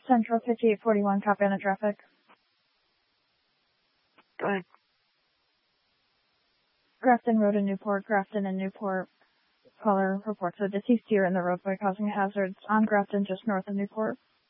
Central 5841, copy on the traffic. Go ahead. Grafton Road in Newport, Grafton and Newport. Caller reports a deceased deer in the roadway causing hazards on Grafton just north of Newport.